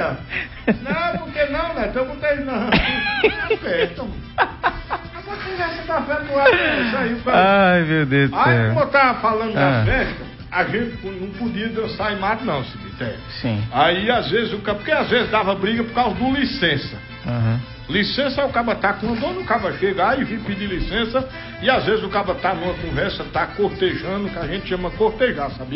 Olha, não, porque não, né? Eu botei não. Acertam. A conversa tá fetoada, isso aí. Ai, meu Deus do céu. Aí, como eu tava falando da festa, a gente não podia dançar em mato, não, cemitério. Sim. Aí, às vezes, porque às vezes dava briga por causa do licença. Uhum. Licença, o caba tá com dono, o caba chega aí, vem pedir licença, e às vezes o caba tá numa conversa, tá cortejando, que a gente chama cortejar, sabia?